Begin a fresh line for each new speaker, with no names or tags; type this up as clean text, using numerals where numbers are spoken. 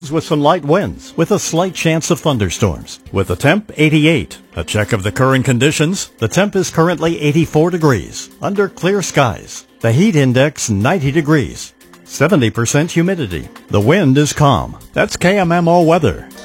clouds with some light winds, with a slight chance of thunderstorms. With the temp 88. A check of the current conditions. The temp is currently 84 degrees, under clear skies. The heat index 90 degrees. 70% humidity. The wind is calm. That's KMMO weather.